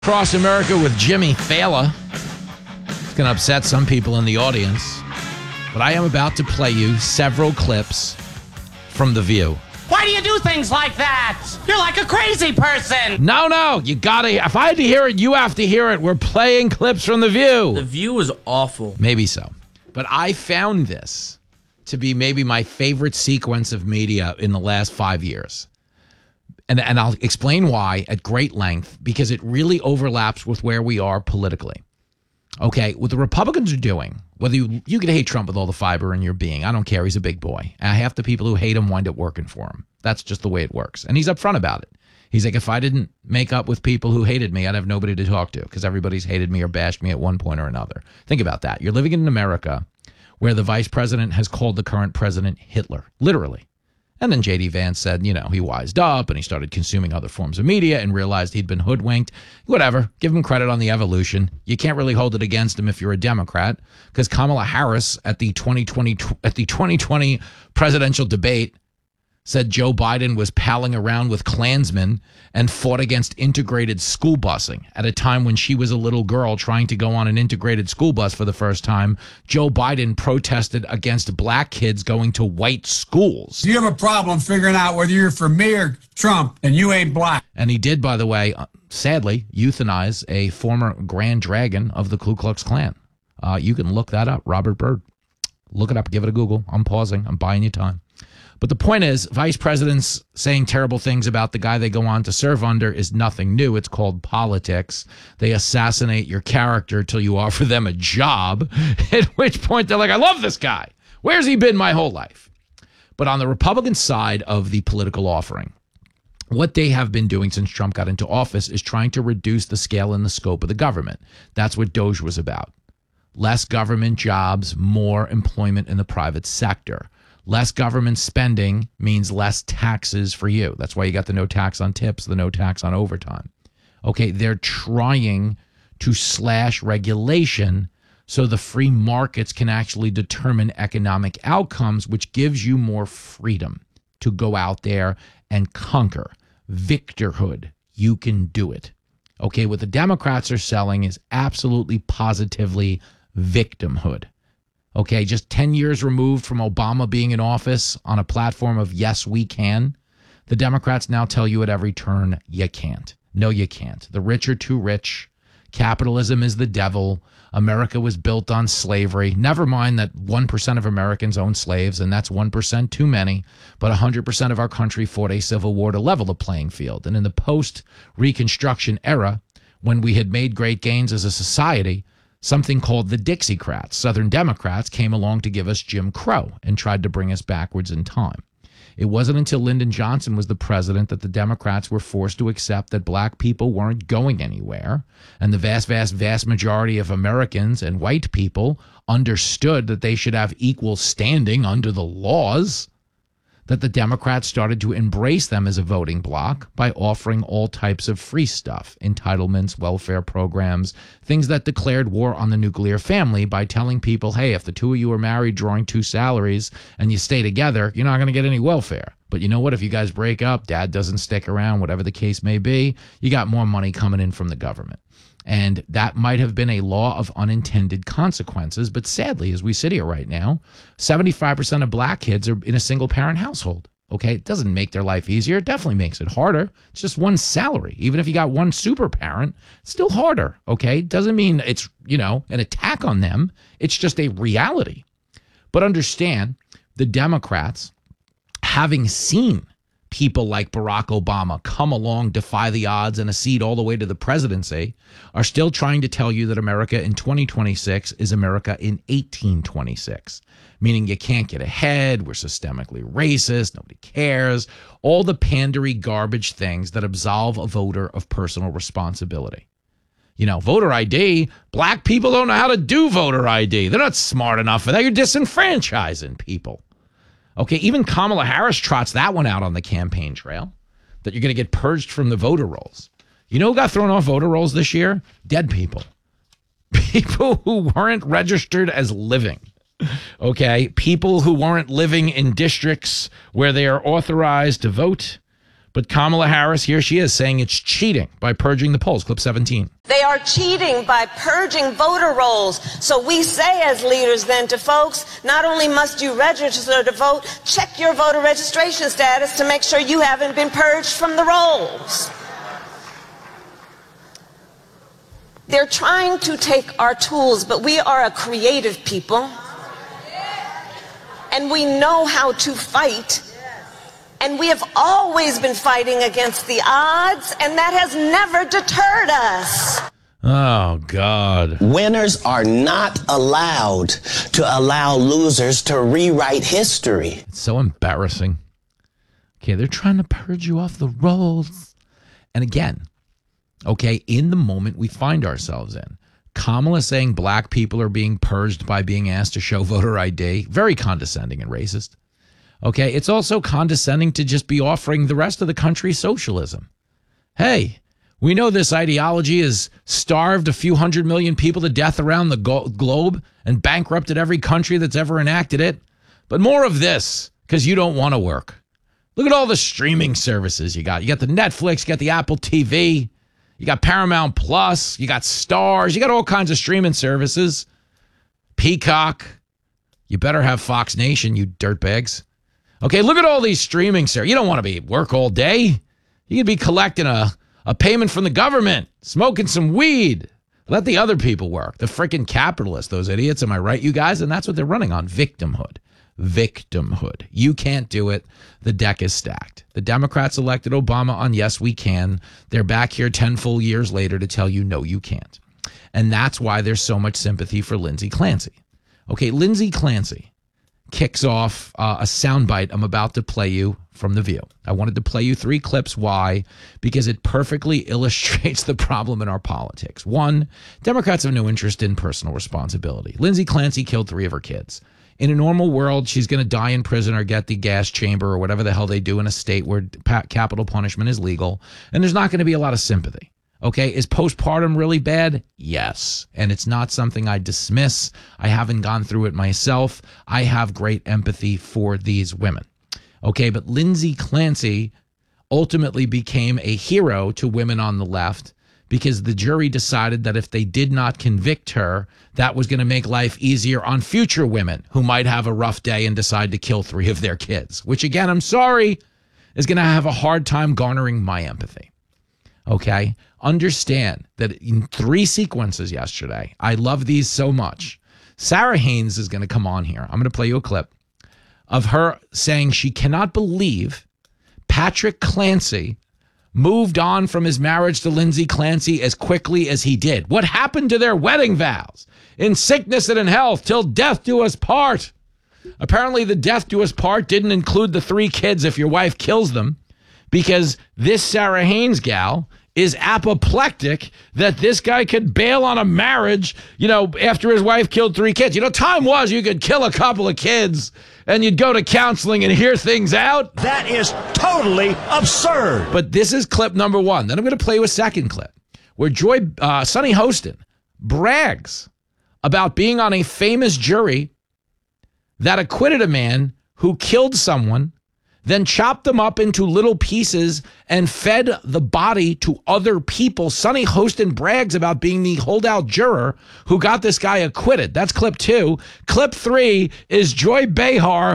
Across America with Jimmy Fallon. It's going to upset some people in the audience, but I am about to play you several clips from The View. Why do you do things like that? You're like a crazy person. No, you gotta, if I had to hear it, you have to hear it. We're playing clips from The View. The View is awful. Maybe so. But I found this to be maybe my favorite sequence of media in the last 5 years. And I'll explain why at great length, because it really overlaps with where we are politically. Okay, what the Republicans are doing, whether you can hate Trump with all the fiber in your being, I don't care, he's a big boy. Half the people who hate him wind up working for him. That's just the way it works. And he's upfront about it. He's like, if I didn't make up with people who hated me, I'd have nobody to talk to because everybody's hated me or bashed me at one point or another. Think about that. You're living in America where the vice president has called the current president Hitler, literally. And then J.D. Vance said, you know, he wised up and he started consuming other forms of media and realized he'd been hoodwinked. Whatever. Give him credit on the evolution. You can't really hold it against him if you're a Democrat, because Kamala Harris at the 2020 presidential debate said Joe Biden was palling around with Klansmen and fought against integrated school busing at a time when she was a little girl trying to go on an integrated school bus for the first time. Joe Biden protested against black kids going to white schools. You have a problem figuring out whether you're for me or Trump, and you ain't black. And he did, by the way, sadly, euthanize a former Grand Dragon of the Ku Klux Klan. You can look that up, Robert Byrd. Look it up, give it a Google. I'm pausing. I'm buying you time. But the point is, vice presidents saying terrible things about the guy they go on to serve under is nothing new. It's called politics. They assassinate your character till you offer them a job, at which point they're like, I love this guy. Where's he been my whole life? But on the Republican side of the political offering, what they have been doing since Trump got into office is trying to reduce the scale and the scope of the government. That's what DOGE was about. Less government jobs, more employment in the private sector. Less government spending means less taxes for you. That's why you got the no tax on tips, the no tax on overtime. Okay, they're trying to slash regulation so the free markets can actually determine economic outcomes, which gives you more freedom to go out there and conquer. Victorhood. You can do it. Okay, what the Democrats are selling is absolutely positively victimhood. Okay, just 10 years removed from Obama being in office on a platform of yes, we can, the Democrats now tell you at every turn, you can't. No, you can't. The rich are too rich. Capitalism is the devil. America was built on slavery. Never mind that 1% of Americans own slaves, and that's 1% too many, but 100% of our country fought a civil war to level the playing field. And in the post-Reconstruction era, when we had made great gains as a society, something called the Dixiecrats, Southern Democrats, came along to give us Jim Crow and tried to bring us backwards in time. It wasn't until Lyndon Johnson was the president that the Democrats were forced to accept that black people weren't going anywhere, and the vast majority of Americans and white people understood that they should have equal standing under the laws, that the Democrats started to embrace them as a voting bloc by offering all types of free stuff, entitlements, welfare programs, things that declared war on the nuclear family by telling people, hey, if the two of you are married drawing two salaries and you stay together, you're not going to get any welfare. But you know what? If you guys break up, dad doesn't stick around, whatever the case may be, you got more money coming in from the government. And that might have been a law of unintended consequences. But sadly, as we sit here right now, 75% of black kids are in a single-parent household. Okay, it doesn't make their life easier. It definitely makes it harder. It's just one salary. Even if you got one super parent, it's still harder. Okay, doesn't mean it's, you know, an attack on them. It's just a reality. But understand, the Democrats, having seen people like Barack Obama come along, defy the odds, and accede all the way to the presidency, are still trying to tell you that America in 2026 is America in 1826, meaning you can't get ahead, we're systemically racist, nobody cares, all the pandery garbage things that absolve a voter of personal responsibility. You know, voter ID, black people don't know how to do voter ID. They're not smart enough for that. You're disenfranchising people. Okay, even Kamala Harris trots that one out on the campaign trail, that you're going to get purged from the voter rolls. You know who got thrown off voter rolls this year? Dead people. People who weren't registered as living. Okay, people who weren't living in districts where they are authorized to vote, But Kamala Harris, here she is saying it's cheating by purging the polls. Clip 17. They are cheating by purging voter rolls. So we say as leaders then to folks, not only must you register to vote, check your voter registration status to make sure you haven't been purged from the rolls. They're trying to take our tools, but we are a creative people. And we know how to fight. And we have always been fighting against the odds, and that has never deterred us. Oh, God. Winners are not allowed to allow losers to rewrite history. It's so embarrassing. Okay, they're trying to purge you off the rolls. And again, okay, in the moment we find ourselves in, Kamala saying black people are being purged by being asked to show voter ID, very condescending and racist. Okay, it's also condescending to just be offering the rest of the country socialism. Hey, we know this ideology has starved a few 100 million people to death around the globe and bankrupted every country that's ever enacted it. But more of this, because you don't want to work. Look at all the streaming services you got. You got the Netflix, you got the Apple TV, you got Paramount Plus, you got Stars, you got all kinds of streaming services. Peacock. You better have Fox Nation, you dirtbags. Okay, look at all these streaming services. You don't want to be at work all day. You could be collecting a payment from the government, smoking some weed. Let the other people work. The freaking capitalists, those idiots. Am I right, you guys? And that's what they're running on. Victimhood. Victimhood. You can't do it. The deck is stacked. The Democrats elected Obama on yes, we can. They're back here 10 full years later to tell you, no, you can't. And that's why there's so much sympathy for Lindsey Clancy. Okay, Lindsey Clancy kicks off a soundbite I'm about to play you from The View. I wanted to play you 3 clips. Why? Because it perfectly illustrates the problem in our politics. 1, Democrats have no interest in personal responsibility. Lindsey Clancy killed 3 of her kids. In a normal world, she's going to die in prison or get the gas chamber or whatever the hell they do in a state where capital punishment is legal. And there's not going to be a lot of sympathy. Okay, is postpartum really bad? Yes. And it's not something I dismiss. I haven't gone through it myself. I have great empathy for these women. Okay, but Lindsey Clancy ultimately became a hero to women on the left because the jury decided that if they did not convict her, that was going to make life easier on future women who might have a rough day and decide to kill 3 of their kids, which again, I'm sorry, is going to have a hard time garnering my empathy. Okay? Understand that in 3 sequences yesterday, I love these so much. Sarah Haynes is going to come on here. I'm going to play you a clip of her saying she cannot believe Patrick Clancy moved on from his marriage to Lindsey Clancy as quickly as he did. What happened to their wedding vows? In sickness and in health, till death do us part. Apparently, the death do us part didn't include the 3 kids if your wife kills them, because this Sarah Haynes gal is apoplectic that this guy could bail on a marriage, after his wife killed 3 kids. Time was you could kill a couple of kids and you'd go to counseling and hear things out. That is totally absurd. But this is clip number 1. Then I'm going to play you a second clip where Sunny Hostin brags about being on a famous jury that acquitted a man who killed someone, then chopped them up into little pieces and fed the body to other people. Sunny Hostin brags about being the holdout juror who got this guy acquitted. That's clip 2. Clip 3 is Joy Behar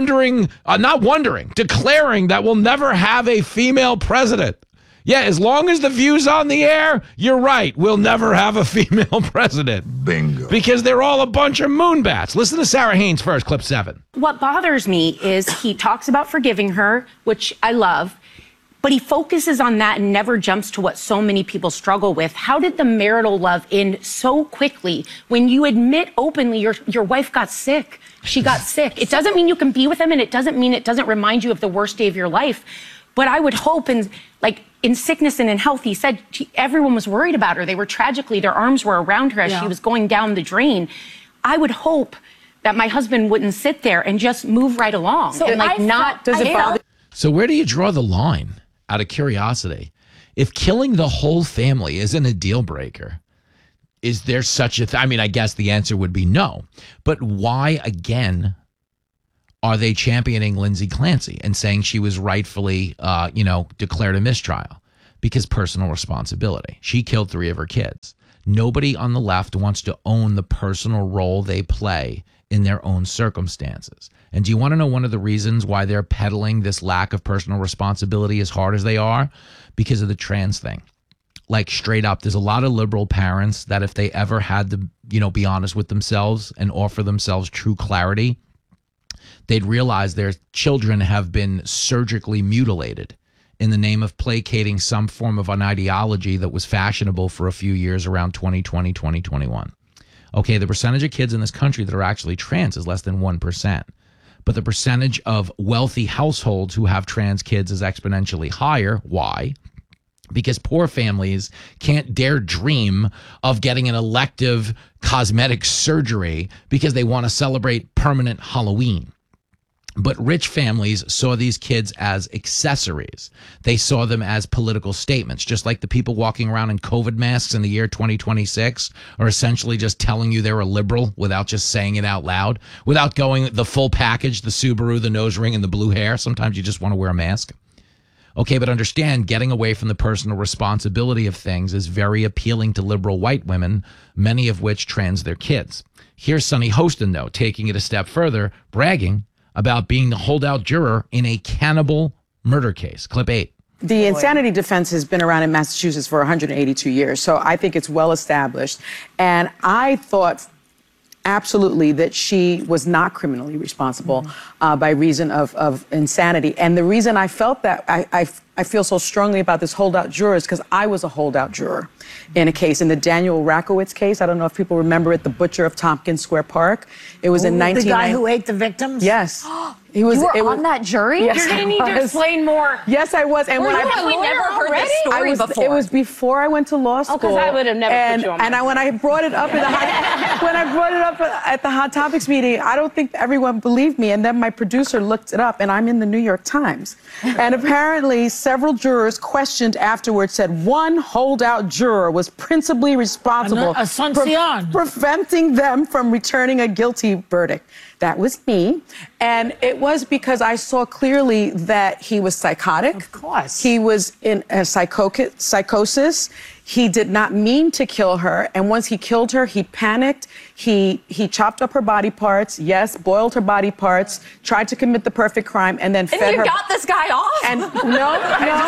declaring that we'll never have a female president. Yeah, as long as The View's on the air, you're right. We'll never have a female president. Bingo. Because they're all a bunch of moonbats. Listen to Sarah Haynes first, clip 7. What bothers me is he talks about forgiving her, which I love, but he focuses on that and never jumps to what so many people struggle with. How did the marital love end so quickly when you admit openly your wife got sick? She got sick. It doesn't mean you can be with him, and it doesn't mean it doesn't remind you of the worst day of your life. But I would hope, in sickness and in health, he said everyone was worried about her. They were their arms were around her as she was going down the drain. I would hope that my husband wouldn't sit there and just move right along. So So where do you draw the line, out of curiosity? If killing the whole family isn't a deal breaker, is there such a thing? I mean, I guess the answer would be no. But why, again, are they championing Lindsay Clancy and saying she was rightfully, declared a mistrial? Because personal responsibility. She killed 3 of her kids. Nobody on the left wants to own the personal role they play in their own circumstances. And do you want to know one of the reasons why they're peddling this lack of personal responsibility as hard as they are? Because of the trans thing. Like, straight up, there's a lot of liberal parents that if they ever had to, be honest with themselves and offer themselves true clarity, they'd realize their children have been surgically mutilated in the name of placating some form of an ideology that was fashionable for a few years around 2020, 2021. Okay, the percentage of kids in this country that are actually trans is less than 1%. But the percentage of wealthy households who have trans kids is exponentially higher. Why? Because poor families can't dare dream of getting an elective cosmetic surgery because they want to celebrate permanent Halloween. But rich families saw these kids as accessories. They saw them as political statements, just like the people walking around in COVID masks in the year 2026 are essentially just telling you they're a liberal without just saying it out loud, without going the full package, the Subaru, the nose ring, and the blue hair. Sometimes you just want to wear a mask. Okay, but understand, getting away from the personal responsibility of things is very appealing to liberal white women, many of which trans their kids. Here's Sunny Hostin, though, taking it a step further, bragging about being the holdout juror in a cannibal murder case. Clip 8. The insanity defense has been around in Massachusetts for 182 years, so I think it's well established. And I thought absolutely that she was not criminally responsible by reason of insanity. And the reason I felt that, I feel so strongly about this holdout juror is because I was a holdout juror in a case, in the Daniel Rakowitz case. I don't know if people remember it, the butcher of Tompkins Square Park. It was in 1990. The guy who ate the victims? Yes. You were on that jury? Yes, You're going to need to explain more. Yes, I was. And we never heard this story before. It was before I went to law school. because I would have never put you on. And when I brought it up at the Hot Topics meeting, I don't think everyone believed me. And then my producer looked it up, and I'm in the New York Times. And apparently, several jurors questioned afterwards said one holdout juror was principally responsible for preventing them from returning a guilty verdict. That was me. And it was because I saw clearly that he was psychotic. Of course. He was in a psychosis. He did not mean to kill her. And once he killed her, he panicked. He chopped up her body parts. Yes, boiled her body parts, tried to commit the perfect crime, and then fed her. And you got this guy off? And no.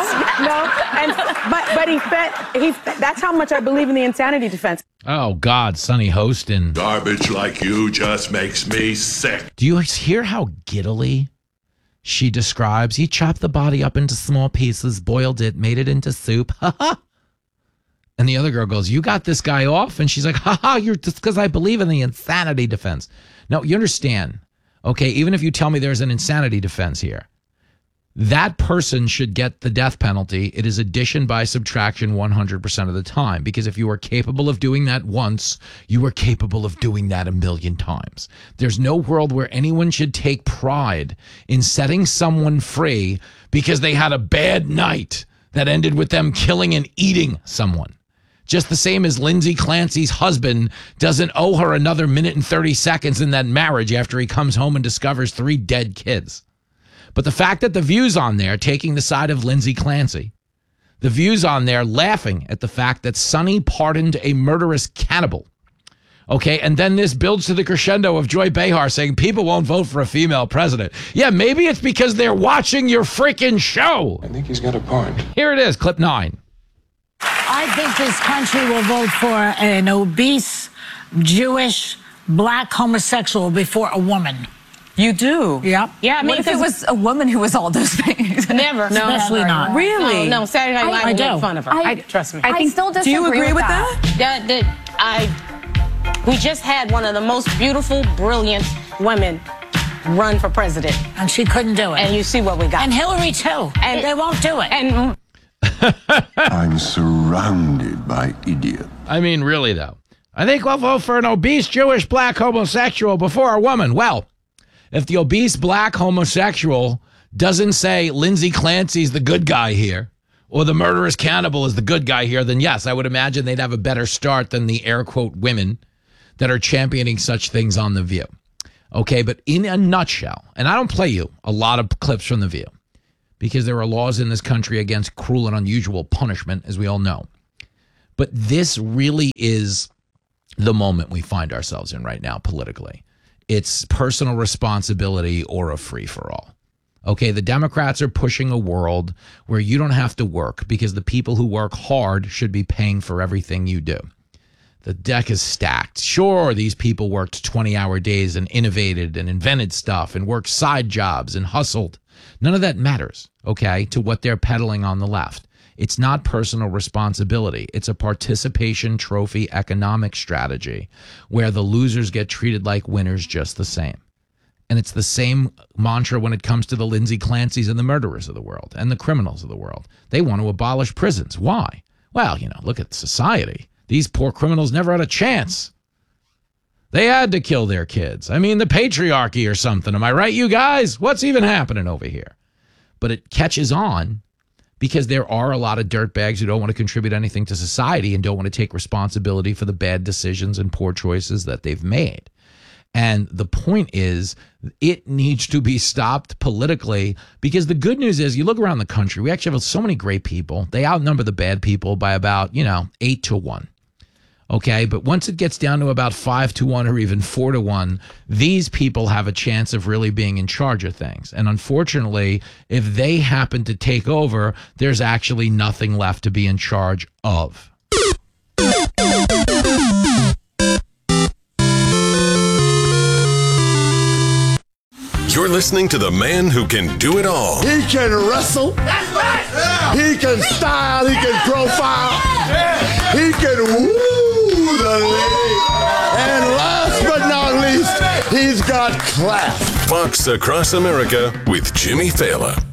But he fed, that's how much I believe in the insanity defense. Oh, God, Sunny Hostin. Garbage like you just makes me sick. Do you hear how giddily she describes? He chopped the body up into small pieces, boiled it, made it into soup. Ha ha. And the other girl goes, you got this guy off? And she's like, ha ha, you're just because I believe in the insanity defense. No, you understand. Okay, even if you tell me there's an insanity defense here, that person should get the death penalty. It is addition by subtraction 100% of the time, because if you are capable of doing that once, you are capable of doing that a million times. There's no world where anyone should take pride in setting someone free because they had a bad night that ended with them killing and eating someone. Just the same as Lindsay Clancy's husband doesn't owe her another minute and 30 seconds in that marriage after he comes home and discovers 3 dead kids. But the fact that the View's on there taking the side of Lindsay Clancy, the View's on there laughing at the fact that Sunny pardoned a murderous cannibal. Okay, and then this builds to the crescendo of Joy Behar saying people won't vote for a female president. Yeah, maybe it's because they're watching your freaking show. I think he's got a point. Here it is, clip 9. I think this country will vote for an obese, Jewish, black homosexual before a woman. You do? Yep. Yeah, I mean, if it was a woman who was all those things? Never. No, especially not. Really? No, Saturday Night Live will make fun of her. Trust me. I still disagree. Do you agree with that? We just had one of the most beautiful, brilliant women run for president. And she couldn't do it. And you see what we got. And Hillary, too. And they won't do it. And I'm surrounded by idiots. I mean, really, though. I think we'll vote for an obese Jewish black homosexual before a woman. Well, if the obese black homosexual doesn't say Lindsay Clancy's the good guy here, or the murderous cannibal is the good guy here, then yes, I would imagine they'd have a better start than the air quote women that are championing such things on The View. Okay, but in a nutshell, and I don't play you a lot of clips from The View because there are laws in this country against cruel and unusual punishment, as we all know. But this really is the moment we find ourselves in right now politically. It's personal responsibility or a free-for-all. Okay, the Democrats are pushing a world where you don't have to work because the people who work hard should be paying for everything you do. The deck is stacked. Sure, these people worked 20-hour days and innovated and invented stuff and worked side jobs and hustled. None of that matters, okay, to what they're peddling on the left. It's not personal responsibility. It's a participation trophy economic strategy where the losers get treated like winners just the same. And it's the same mantra when it comes to the Lindsay Clancy's and the murderers of the world and the criminals of the world. They want to abolish prisons. Why? Well, look at society. These poor criminals never had a chance. They had to kill their kids. I mean, the patriarchy or something. Am I right, you guys? What's even happening over here? But it catches on because there are a lot of dirtbags who don't want to contribute anything to society and don't want to take responsibility for the bad decisions and poor choices that they've made. And the point is, it needs to be stopped politically because the good news is, you look around the country, we actually have so many great people. They outnumber the bad people by about, 8 to 1. Okay, but once it gets down to about 5 to 1 or even 4 to 1, these people have a chance of really being in charge of things. And unfortunately, if they happen to take over, there's actually nothing left to be in charge of. You're listening to the man who can do it all. He can wrestle. That's right. Yeah. He can style. He can profile. Yeah. He can woo the lady. And last but not least, he's got class. Fox Across America with Jimmy Fallon.